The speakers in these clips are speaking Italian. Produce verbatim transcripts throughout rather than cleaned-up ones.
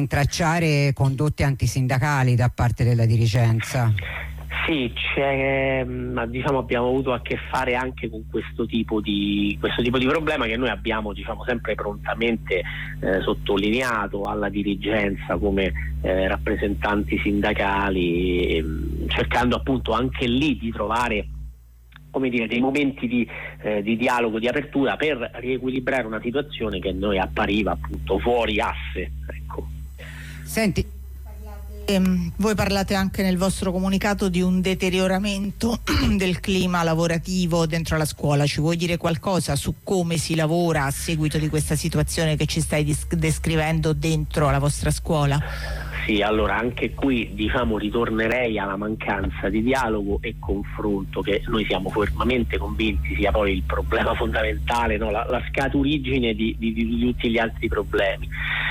tracciare condotte antisindacali da parte della dirigenza. Sì, c'è, diciamo, abbiamo avuto a che fare anche con questo tipo di questo tipo di problema che noi abbiamo, diciamo, sempre prontamente eh, sottolineato alla dirigenza come eh, rappresentanti sindacali, eh, cercando appunto anche lì di trovare, come dire, dei momenti di, eh, di dialogo, di apertura per riequilibrare una situazione che a noi appariva appunto fuori asse. Ecco. Senti, Ehm, voi parlate anche nel vostro comunicato di un deterioramento del clima lavorativo dentro la scuola. Ci vuoi dire qualcosa su come si lavora a seguito di questa situazione che ci stai dis- descrivendo dentro la vostra scuola? Sì, allora anche qui, diciamo, ritornerei alla mancanza di dialogo e confronto, che noi siamo fermamente convinti sia poi il problema fondamentale, no? la, la scaturigine di, di, di tutti gli altri problemi.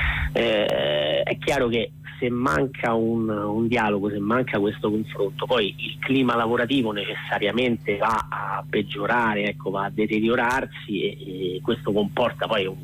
Eh, è chiaro che se manca un, un dialogo, se manca questo confronto, poi il clima lavorativo necessariamente va a peggiorare, ecco, va a deteriorarsi e, e questo comporta poi un,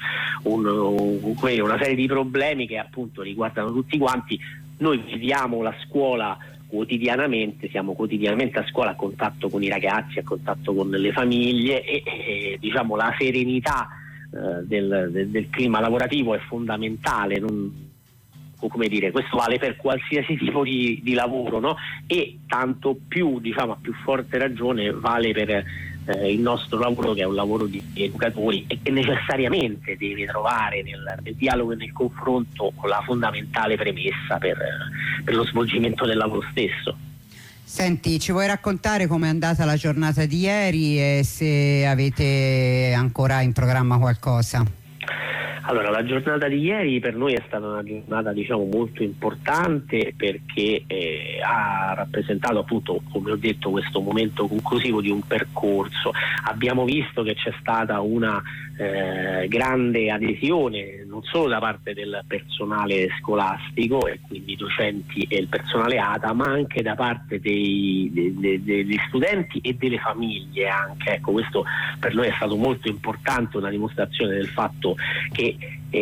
un, un, una serie di problemi che appunto riguardano tutti quanti. Noi viviamo la scuola quotidianamente, siamo quotidianamente a scuola, a contatto con i ragazzi, a contatto con le famiglie e, e diciamo la serenità eh, del, del, del clima lavorativo è fondamentale. Non, come dire, questo vale per qualsiasi tipo di, di lavoro, no? E tanto più, diciamo, a più forte ragione vale per eh, il nostro lavoro, che è un lavoro di, di educatori e che necessariamente deve trovare nel, nel dialogo e nel confronto la fondamentale premessa per, per lo svolgimento del lavoro stesso. Senti, ci vuoi raccontare com'è andata la giornata di ieri e se avete ancora in programma qualcosa? Allora, la giornata di ieri per noi è stata una giornata, diciamo, molto importante perché eh, ha rappresentato appunto, come ho detto, questo momento conclusivo di un percorso. Abbiamo visto che c'è stata una eh, grande adesione non solo da parte del personale scolastico e quindi docenti e il personale A T A, ma anche da parte dei, de, de, degli studenti e delle famiglie anche. Ecco, questo per noi è stato molto importante, una dimostrazione del fatto che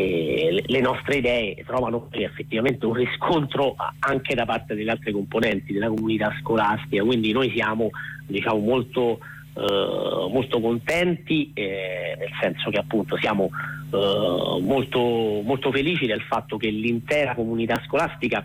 Eh, le nostre idee trovano effettivamente un riscontro anche da parte delle altre componenti della comunità scolastica, quindi noi siamo, diciamo, molto eh, molto contenti, eh, nel senso che appunto siamo eh, molto molto felici del fatto che l'intera comunità scolastica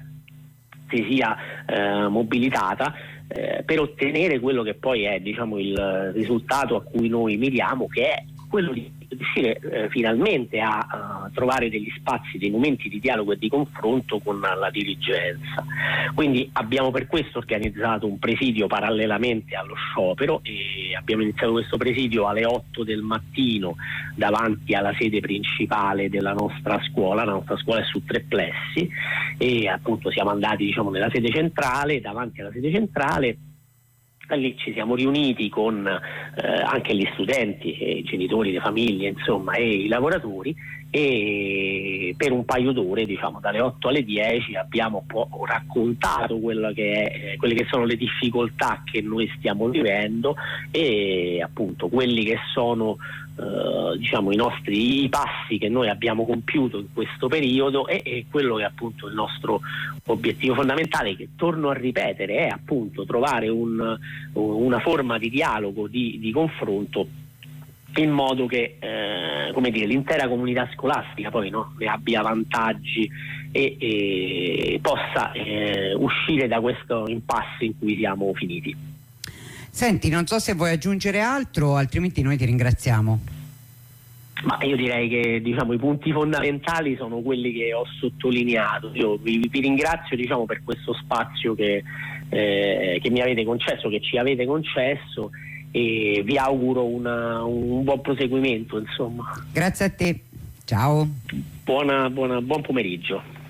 si sia eh, mobilitata eh, per ottenere quello che poi è, diciamo, il risultato a cui noi miriamo, che è quello di riuscire eh, finalmente a, a trovare degli spazi, dei momenti di dialogo e di confronto con la dirigenza. Quindi abbiamo per questo organizzato un presidio parallelamente allo sciopero e abbiamo iniziato questo presidio alle otto del mattino davanti alla sede principale della nostra scuola. La nostra scuola è su tre plessi e appunto siamo andati, diciamo, nella sede centrale, davanti alla sede centrale. Lì ci siamo riuniti con eh, anche gli studenti, e i genitori, le famiglie, insomma, e i lavoratori, e per un paio d'ore, diciamo dalle otto alle dieci, abbiamo un po' raccontato quello che è, eh, quelle che sono le difficoltà che noi stiamo vivendo e appunto quelli che sono eh, diciamo i nostri i passi che noi abbiamo compiuto in questo periodo e, e quello che è appunto il nostro obiettivo fondamentale, che torno a ripetere è appunto trovare un, una forma di dialogo, di, di confronto, in modo che eh, come dire, l'intera comunità scolastica poi, no, ne abbia vantaggi e, e possa eh, uscire da questo impasse in cui siamo finiti. Senti, non so se vuoi aggiungere altro, altrimenti noi ti ringraziamo. Ma io direi che, diciamo, i punti fondamentali sono quelli che ho sottolineato. Io vi, vi ringrazio, diciamo, per questo spazio che, eh, che mi avete concesso, che ci avete concesso, e vi auguro una, un buon proseguimento, insomma. Grazie a te, ciao. Buona, buona, buon pomeriggio.